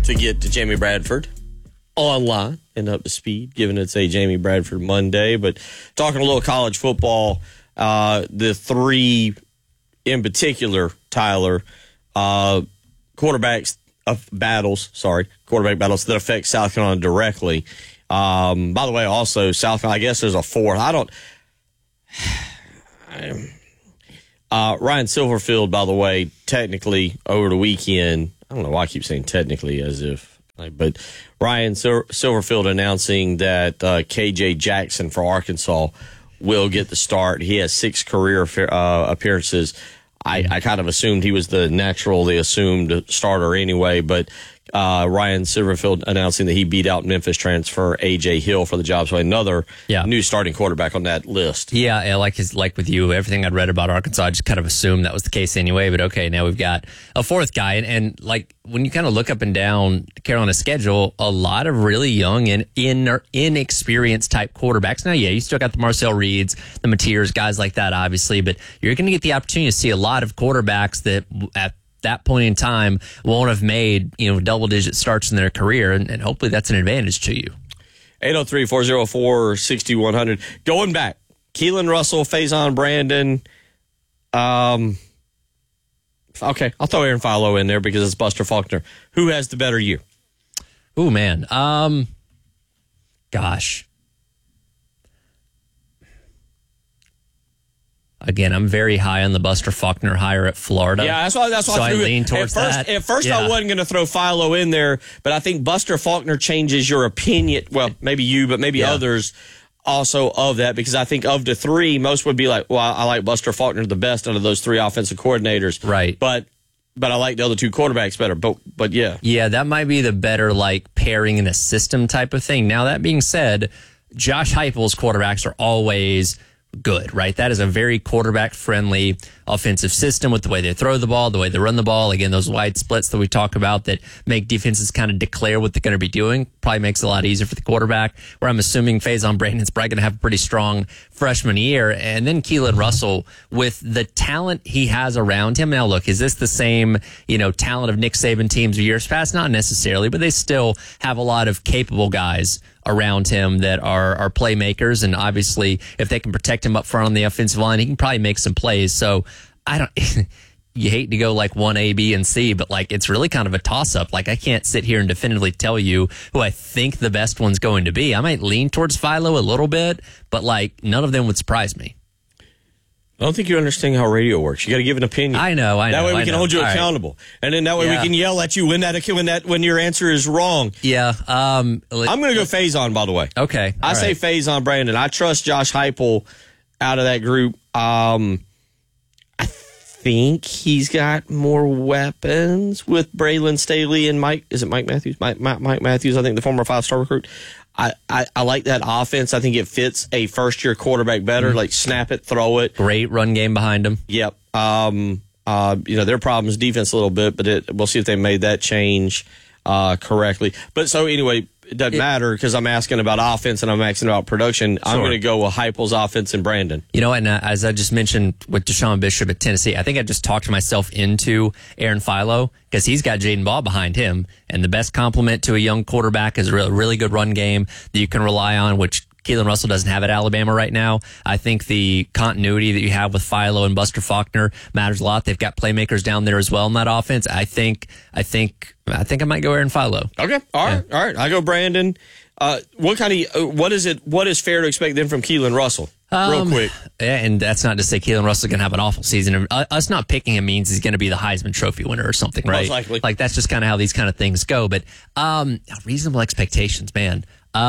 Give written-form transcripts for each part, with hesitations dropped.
to get to Jamie Bradford online and up to speed, given it's a Jamie Bradford Monday. But talking a little college football, the three in particular, Tyler, quarterback battles that affect South Carolina directly. By the way, also South Carolina, I guess there's a fourth. Ryan Silverfield, by the way, technically over the weekend, I don't know why I keep saying technically as if, but Ryan Silverfield announcing that KJ Jackson for Arkansas will get the start. He has 6 career appearances. I kind of assumed he was the assumed starter anyway, but Ryan Silverfield announcing that he beat out Memphis transfer A.J. Hill for the job. So another new starting quarterback on that list. Yeah, like with you, everything I'd read about Arkansas, I just kind of assumed that was the case anyway. But okay, now we've got a fourth guy. And like when you kind of look up and down Carolina's schedule, a lot of really young and inexperienced type quarterbacks. Now, yeah, you still got the Marcel Reeds, the Mateers, guys like that, obviously. But you're going to get the opportunity to see a lot of quarterbacks that at that point in time won't have made double-digit starts in their career, and hopefully that's an advantage to you. 803-404-6100. Going back, Keelan Russell, Faison Brandon. Okay, I'll throw Aaron Philo in there because it's Buster Faulkner. Who has the better year? Ooh, man. Gosh. Again, I'm very high on the Buster Faulkner hire at Florida. Yeah, that's why so I lean towards that. At first, I wasn't going to throw Philo in there, but I think Buster Faulkner changes your opinion. Well, maybe you, but maybe others also of that, because I think of the three, most would be like, well, I like Buster Faulkner the best out of those 3 offensive coordinators. Right. But I like the other 2 quarterbacks better. But yeah. Yeah, that might be the better pairing in a system type of thing. Now, that being said, Josh Heupel's quarterbacks are always good, right? That is a very quarterback-friendly offensive system with the way they throw the ball, the way they run the ball. Again, those wide splits that we talk about that make defenses kind of declare what they're going to be doing probably makes it a lot easier for the quarterback, where I'm assuming Faison Brandon's probably going to have a pretty strong freshman year. And then Keelan Russell, with the talent he has around him. Now, look, is this the same, talent of Nick Saban teams of years past? Not necessarily, but they still have a lot of capable guys around him that are playmakers. And obviously, if they can protect him up front on the offensive line, he can probably make some plays. So you hate to go like 1 A, B, and C, but it's really kind of a toss-up. I can't sit here and definitively tell you who I think the best one's going to be. I might lean towards Philo a little bit, but none of them would surprise me. I don't think you understand how radio works. You got to give an opinion. I know. That way we can hold you accountable, right. And then that way we can yell at you when your answer is wrong. Yeah. I'm going to go Faison, by the way. Okay. I say Faison Brandon. I trust Josh Heupel out of that group. I think he's got more weapons with Braylon Staley and Mike. Is it Mike Matthews? Mike Matthews, I think the former 5-star recruit. I like that offense. I think it fits a first-year quarterback better. Snap it, throw it. Great run game behind him. Yep. Their problem is defense a little bit, but we'll see if they made that change correctly. But so anyway, it doesn't matter because I'm asking about offense and I'm asking about production. Sure. I'm going to go with Heupel's offense and Brandon. And as I just mentioned with Deshaun Bishop at Tennessee, I think I just talked myself into Aaron Philo because he's got Jaden Ball behind him. And the best compliment to a young quarterback is a really good run game that you can rely on, which Keelan Russell doesn't have at Alabama right now. I think the continuity that you have with Philo and Buster Faulkner matters a lot. They've got playmakers down there as well in that offense. I think I might go Aaron Philo. Okay. All right. I go Brandon. What is fair to expect then from Keelan Russell? Real quick. And that's not to say Keelan Russell's going to have an awful season. Us not picking him means he's going to be the Heisman Trophy winner or something, right? Most likely. That's just kind of how these kind of things go. But reasonable expectations, man.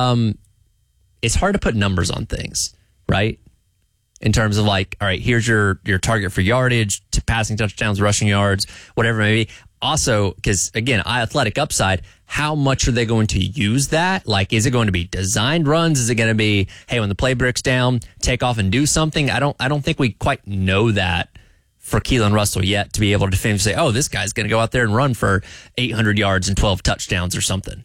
It's hard to put numbers on things, right? In terms of all right, here's your target for yardage, to passing touchdowns, rushing yards, whatever it may be. Also, because again, athletic upside, how much are they going to use that? Is it going to be designed runs? Is it going to be, hey, when the play breaks down, take off and do something? I don't think we quite know that for Keelan Russell yet to be able to definitively say, oh, this guy's going to go out there and run for 800 yards and 12 touchdowns or something.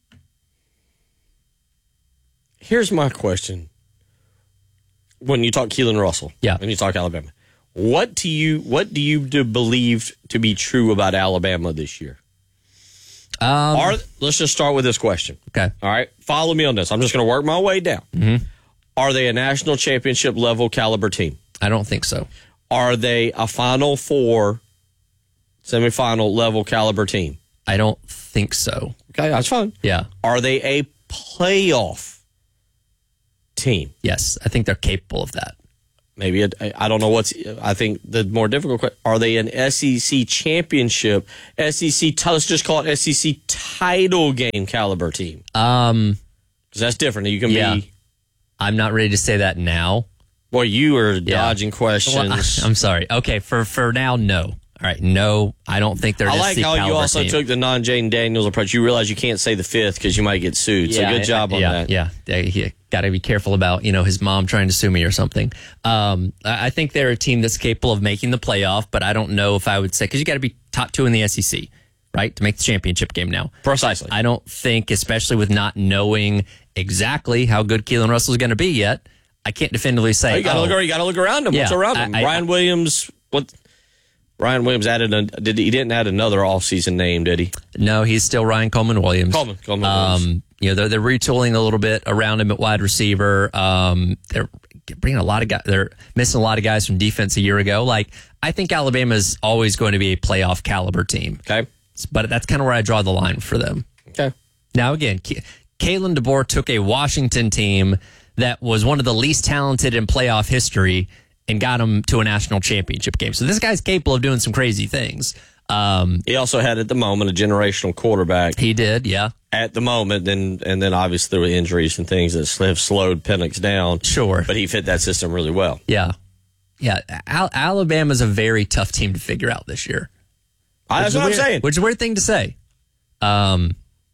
Here's my question. When you talk Keelan Russell, when you talk Alabama, what do you believe to be true about Alabama this year? Let's just start with this question. Okay. All right. Follow me on this. I'm just going to work my way down. Mm-hmm. Are they a national championship level caliber team? I don't think so. Are they a Final Four, semifinal level caliber team? I don't think so. Okay, that's fine. Yeah. Are they a playoff team? Yes, I think they're capable of that. Maybe I don't know I think the more difficult question, are they an SEC championship, let's just call it SEC title game caliber team? Because that's different. You can be. I'm not ready to say that now. Boy, you are dodging questions. Well, I'm sorry. Okay, for now, no. All right, no, I don't think they're. I like how you also took the non-Jane Daniels approach. You realize you can't say the fifth because you might get sued. So good job on that. Yeah, got to be careful about his mom trying to sue me or something. I think they're a team that's capable of making the playoff, but I don't know if I would say because you got to be top 2 in the SEC, right, to make the championship game now. Precisely. I don't think, especially with not knowing exactly how good Keelan Russell is going to be yet, I can't definitively say. You got to look around him. Yeah, what's around him? Ryan Williams. What? Ryan Williams added he didn't add another offseason name, did he? No, he's still Ryan Coleman Williams. Coleman Williams. They're retooling a little bit around him at wide receiver. They're bringing a lot of guys. They're missing a lot of guys from defense a year ago. Like, I think Alabama is always going to be a playoff caliber team. Okay, but that's kind of where I draw the line for them. Okay. Now again, Kalen DeBoer took a Washington team that was one of the least talented in playoff history and got him to a national championship game. So this guy's capable of doing some crazy things. He also had at the moment a generational quarterback. He did, yeah. At the moment, and then obviously there were injuries and things that have slowed Penix down. Sure. But he fit that system really well. Yeah. Yeah. Alabama's a very tough team to figure out this year. That's what I'm saying. Which is a weird thing to say. I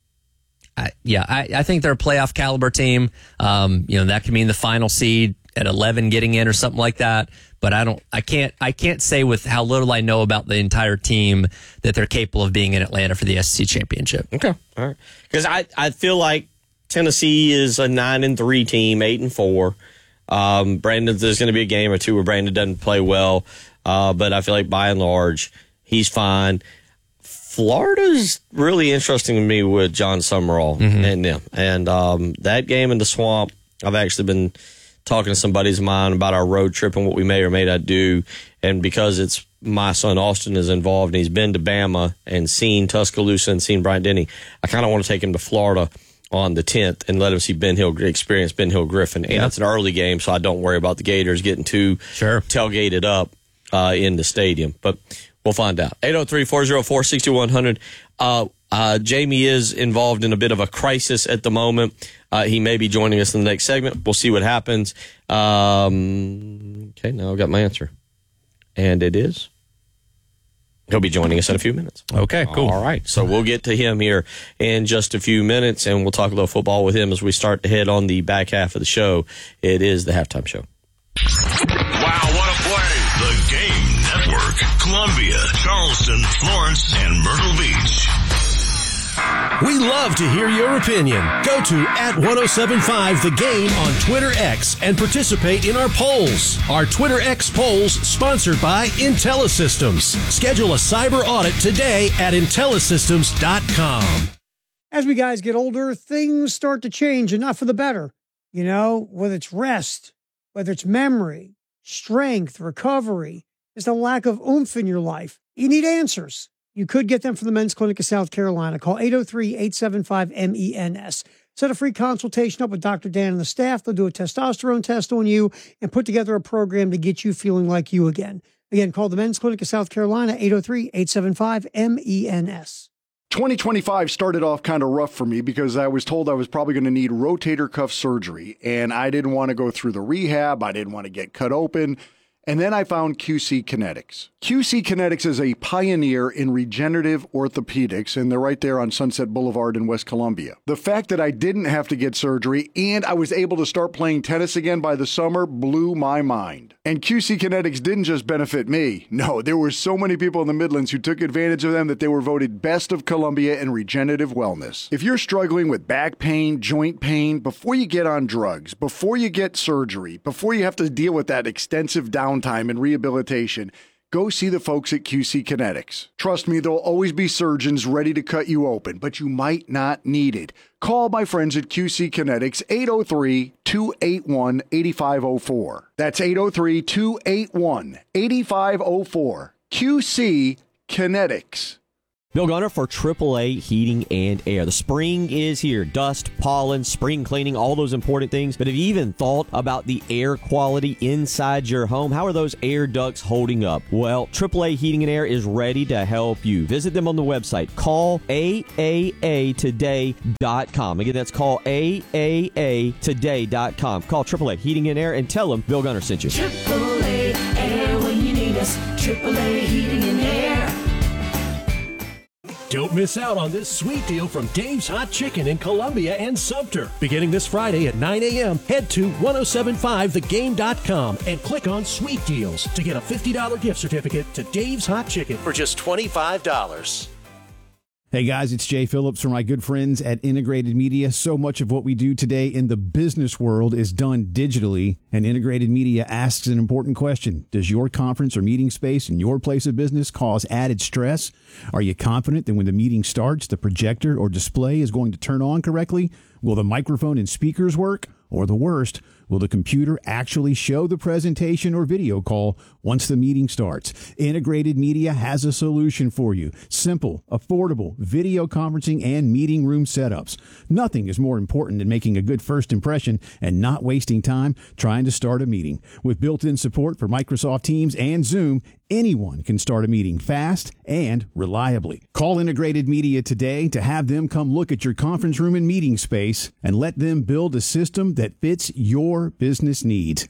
think they're a playoff caliber team. That could mean the final seed at 11 getting in or something like that. But I can't say with how little I know about the entire team that they're capable of being in Atlanta for the SEC championship. Okay. All right. Because I feel like Tennessee is a 9-3 team, 8-4. Brandon, there's going to be a game or two where Brandon doesn't play well. But I feel like by and large, he's fine. Florida's really interesting to me with John Summerall and them. And that game in the Swamp, I've actually been talking to some buddies of mine about our road trip and what we may or may not do. And because it's my son Austin is involved and he's been to Bama and seen Tuscaloosa and seen Bryant-Denny, I kind of want to take him to Florida on the 10th and let him see experience Ben Hill Griffin. And it's an early game, so I don't worry about the Gators getting too tailgated up in the stadium. But we'll find out. 803-404-6100. Jamie is involved in a bit of a crisis at the moment. He may be joining us in the next segment. We'll see what happens. Okay, now I've got my answer. And it is? He'll be joining us in a few minutes. Okay, cool. All right, so we'll get to him here in just a few minutes, and we'll talk a little football with him as we start to head on the back half of the show. It is the Halftime Show. Wow, what a play. The Game Network. Columbia, Charleston, Florence, and Myrtle Beach. We love to hear your opinion. Go to @1075 The Game on Twitter X and participate in our polls. Our Twitter X polls sponsored by IntelliSystems. Schedule a cyber audit today at IntelliSystems.com. As we guys get older, things start to change, and not for the better. Whether it's rest, whether it's memory, strength, recovery, just a lack of oomph in your life. You need answers. You could get them from the Men's Clinic of South Carolina. Call 803-875-MENS. Set a free consultation up with Dr. Dan and the staff. They'll do a testosterone test on you and put together a program to get you feeling like you again. Again, call the Men's Clinic of South Carolina, 803-875-MENS. 2025 started off kind of rough for me because I was told I was probably going to need rotator cuff surgery, and I didn't want to go through the rehab. I didn't want to get cut open. And then I found QC Kinetics. QC Kinetics is a pioneer in regenerative orthopedics, and they're right there on Sunset Boulevard in West Columbia. The fact that I didn't have to get surgery and I was able to start playing tennis again by the summer blew my mind. And QC Kinetics didn't just benefit me. No, there were so many people in the Midlands who took advantage of them that they were voted Best of Columbia in regenerative wellness. If you're struggling with back pain, joint pain, before you get on drugs, before you get surgery, before you have to deal with that extensive downtime and rehabilitation, go see the folks at QC Kinetics. Trust me, there'll always be surgeons ready to cut you open, but you might not need it. Call my friends at QC Kinetics, 803-281-8504. That's 803-281-8504. QC Kinetics. Bill Gunner for AAA Heating and Air. The spring is here. Dust, pollen, spring cleaning, all those important things. But have you even thought about the air quality inside your home? How are those air ducts holding up? Well, AAA Heating and Air is ready to help you. Visit them on the website. Call AAAtoday.com. Again, that's call AAAtoday.com. Call AAA Heating and Air and tell them Bill Gunner sent you. AAA Air when you need us. AAA Heating and Air. Don't miss out on this sweet deal from Dave's Hot Chicken in Columbia and Sumter. Beginning this Friday at 9 a.m., head to 1075thegame.com and click on Sweet Deals to get a $50 gift certificate to Dave's Hot Chicken for just $25. Hey guys, it's Jay Phillips from my good friends at Integrated Media. So much of what we do today in the business world is done digitally, and Integrated Media asks an important question. Does your conference or meeting space in your place of business cause added stress? Are you confident that when the meeting starts, the projector or display is going to turn on correctly? Will the microphone and speakers work? Or the worst, will the computer actually show the presentation or video call once the meeting starts? Integrated Media has a solution for you. Simple, affordable video conferencing and meeting room setups. Nothing is more important than making a good first impression and not wasting time trying to start a meeting. With built-in support for Microsoft Teams and Zoom, anyone can start a meeting fast and reliably. Call Integrated Media today to have them come look at your conference room and meeting space and let them build a system that fits your business needs.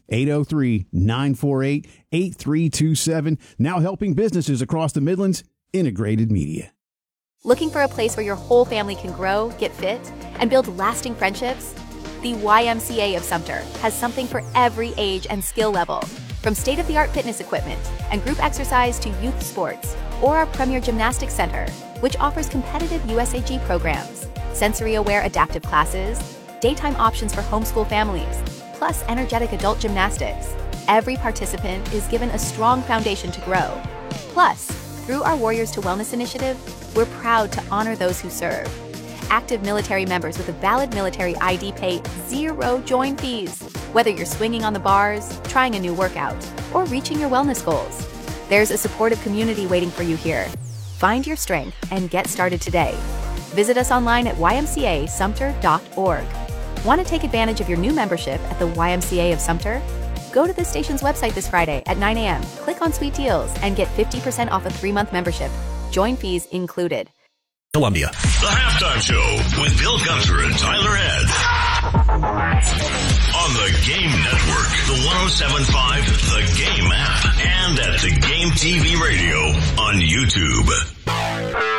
803-948-8327. Now helping businesses across the Midlands. Integrated Media. Looking for a place where your whole family can grow, get fit, and build lasting friendships? The YMCA of Sumter has something for every age and skill level. From state-of-the-art fitness equipment and group exercise to youth sports, or our premier gymnastics center, which offers competitive USAG programs, sensory-aware adaptive classes, daytime options for homeschool families, plus energetic adult gymnastics. Every participant is given a strong foundation to grow. Plus, through our Warriors to Wellness initiative, we're proud to honor those who serve. Active military members with a valid military ID pay 0 join fees, whether you're swinging on the bars, trying a new workout, or reaching your wellness goals. There's a supportive community waiting for you here. Find your strength and get started today. Visit us online at ymcasumter.org. Want to take advantage of your new membership at the YMCA of Sumter? Go to the station's website this Friday at 9 a.m., click on Sweet Deals, and get 50% off a 3-month membership. Join fees included. Columbia. The Halftime Show with Bill Gunter and Tyler Head. On the Game Network, the 107.5 The Game app, and at The Game TV Radio on YouTube.